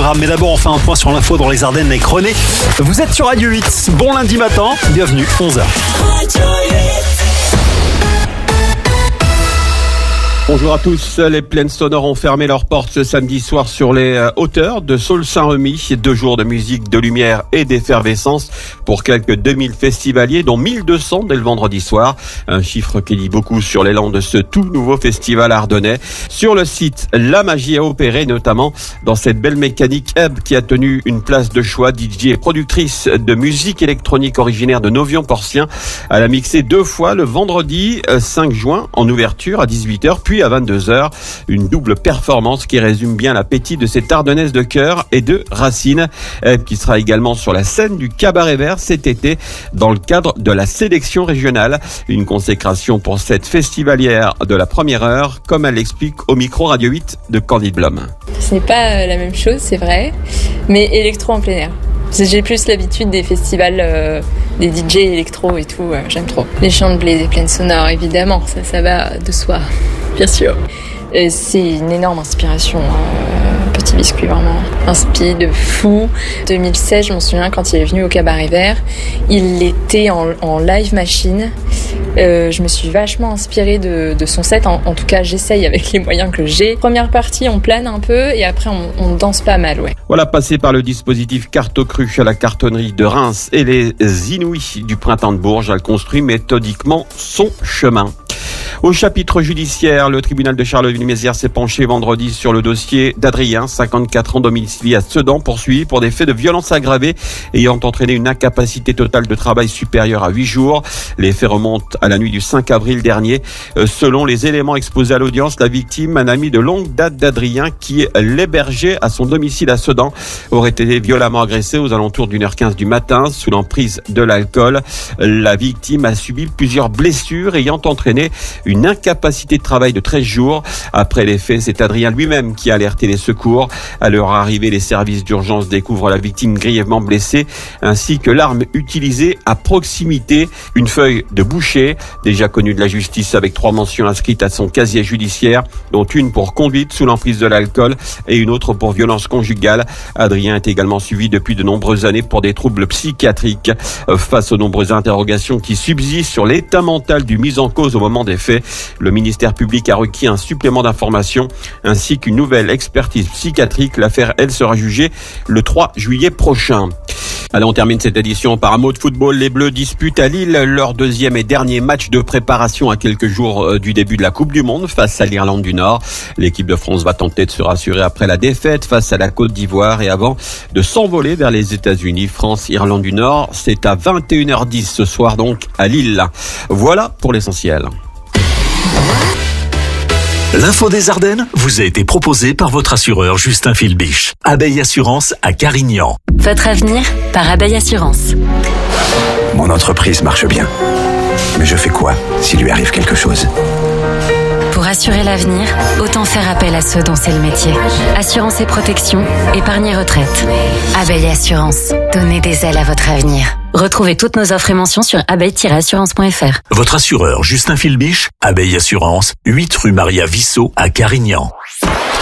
programme. Mais d'abord, on fait un point sur l'info dans les Ardennes avec René. Vous êtes sur Radio 8. Bon lundi matin. Bienvenue, 11h. Bonjour à tous. Les plaines sonores ont fermé leurs portes ce samedi soir sur les hauteurs de Sault-Saint-Remy. 2 jours de musique, de lumière et d'effervescence pour quelques 2000 festivaliers, dont 1200 dès le vendredi soir. Un chiffre qui dit beaucoup sur l'élan de ce tout nouveau festival ardennais. Sur le site, la magie a opéré, notamment dans cette belle mécanique Ebb qui a tenu une place de choix. DJ et productrice de musique électronique originaire de Novion-Porcien. Elle a mixé 2 fois le vendredi 5 juin en ouverture à 18h, puis à 22h, une double performance qui résume bien l'appétit de cette Ardennaise de cœur et de racines, qui sera également sur la scène du Cabaret Vert cet été dans le cadre de la sélection régionale. Une consécration pour cette festivalière de la première heure, comme elle l'explique au micro Radio 8 de Candide Blum. Ce n'est pas la même chose, c'est vrai, mais électro en plein air. J'ai plus l'habitude des festivals, des DJ électro et tout, j'aime trop. Les chants de blé, des plaines sonores, évidemment, ça va de soi, bien sûr. C'est une énorme inspiration, Petit Biscuit, vraiment. Un speed de fou. 2016, je m'en souviens, quand il est venu au Cabaret Vert, il était en live machine. Je me suis vachement inspirée de son set. En tout cas, j'essaye avec les moyens que j'ai. Première partie, on plane un peu et après, on danse pas mal, ouais. Voilà, passé par le dispositif Carte-Cruche à la cartonnerie de Reims et les Inouïs du Printemps de Bourges, elle construit méthodiquement son chemin. Au chapitre judiciaire, le tribunal de Charleville-Mézières s'est penché vendredi sur le dossier d'Adrien, 54 ans, domicilié à Sedan, poursuivi pour des faits de violence aggravée ayant entraîné une incapacité totale de travail supérieure à 8 jours. Les faits remontent à la nuit du 5 avril dernier. Selon les éléments exposés à l'audience, la victime, un ami de longue date d'Adrien qui l'hébergeait à son domicile à Sedan, aurait été violemment agressé aux alentours d'1h15 du matin sous l'emprise de l'alcool. La victime a subi plusieurs blessures ayant entraîné une incapacité de travail de 13 jours. Après les faits, c'est Adrien lui-même qui a alerté les secours. À leur arrivée, les services d'urgence découvrent la victime grièvement blessée ainsi que l'arme utilisée à proximité, une feuille de boucher, déjà connue de la justice avec 3 mentions inscrites à son casier judiciaire, dont une pour conduite sous l'emprise de l'alcool et une autre pour violence conjugale. Adrien est également suivi depuis de nombreuses années pour des troubles psychiatriques. Face aux nombreuses interrogations qui subsistent sur l'état mental du mis en cause au moment des faits, le ministère public a requis un supplément d'information ainsi qu'une nouvelle expertise psychiatrique. L'affaire, elle, sera jugée le 3 juillet prochain. Allez, on termine cette édition par un mot de football. Les Bleus disputent à Lille leur 2e et dernier match de préparation à quelques jours du début de la Coupe du Monde face à l'Irlande du Nord. L'équipe de France va tenter de se rassurer après la défaite face à la Côte d'Ivoire et avant de s'envoler vers les États-Unis. France-Irlande du Nord, c'est à 21h10 ce soir donc à Lille. Voilà pour l'essentiel. L'info des Ardennes vous a été proposée par votre assureur Justin Philbiche. Abeille Assurance à Carignan. Votre avenir par Abeille Assurance. Mon entreprise marche bien. Mais je fais quoi s'il lui arrive quelque chose ? Pour assurer l'avenir, autant faire appel à ceux dont c'est le métier. Assurance et protection, épargne et retraite. Abeille Assurance. Donnez des ailes à votre avenir. Retrouvez toutes nos offres et mentions sur abeille-assurance.fr. Votre assureur Justin Philbiche, Abeille Assurance, 8 rue Maria Vissot à Carignan.